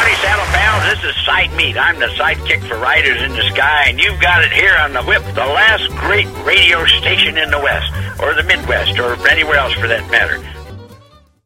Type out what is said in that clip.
Howdy, Saddle Pals. This is Side Meat. I'm the sidekick for Riders in the Sky, and you've got it here on the Whip, the last great radio station in the West, or the Midwest, or anywhere else for that matter.